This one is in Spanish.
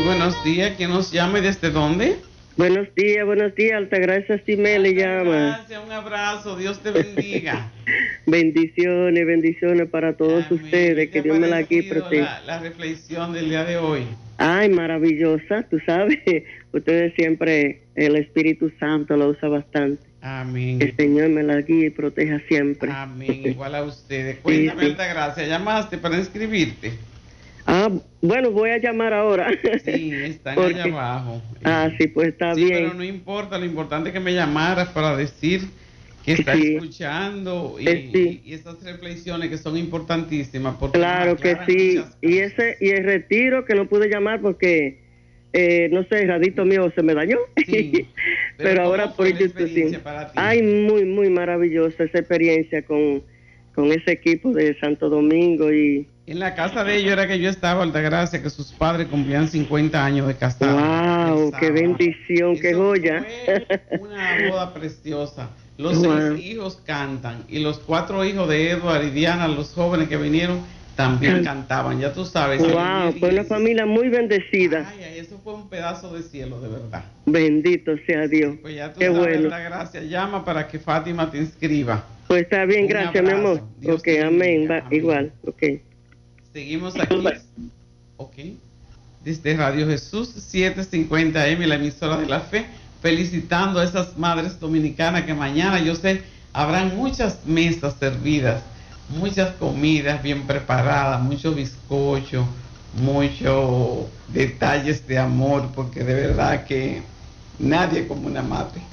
buenos días. ¿Quién nos llama y desde dónde? Buenos días, Altagracia Simé le llama. Gracias, un abrazo, Dios te bendiga. Bendiciones para todos ustedes, que Dios me la aquí proteja. La reflexión del día de hoy. Ay, maravillosa, tú sabes, ustedes siempre, el Espíritu Santo lo usa bastante. Amén. Que el Señor me la guíe y proteja siempre. Amén, igual a ustedes. Cuéntame, sí. Altagracia, ¿llamaste para inscribirte? Bueno, voy a llamar ahora. Sí, están allá abajo. Sí, pues está bien. Pero no importa, lo importante es que me llamaras para decir que estás escuchando y esas reflexiones que son importantísimas. Porque claro que sí. Y el retiro que no pude llamar porque, no sé, el radito mío se me dañó. Sí, pero ahora por institución. Ay, muy, muy maravillosa esa experiencia con ese equipo de Santo Domingo y... En la casa de ellos era que yo estaba, Altagracia, que sus padres cumplían 50 años de casados. ¡Wow! ¡Qué bendición! ¡Qué joya! Fue una boda preciosa. Los 6 hijos cantan y los 4 hijos de Edward y Diana, los jóvenes que vinieron, también cantaban. Ya tú sabes. ¡Wow! Fue una familia muy bendecida. Ay, eso fue un pedazo de cielo, de verdad. Bendito sea Dios. Sí, pues ya tú ¡Qué sabes, bueno! Altagracia, llama para que Fátima te inscriba. Pues está bien, gracias, mi amor. Ok, amén. Igual, ok. Seguimos aquí, ok, desde Radio Jesús 750M, la emisora de la fe, felicitando a esas madres dominicanas que mañana, yo sé, habrán muchas mesas servidas, muchas comidas bien preparadas, mucho bizcocho, muchos detalles de amor, porque de verdad que nadie como una madre.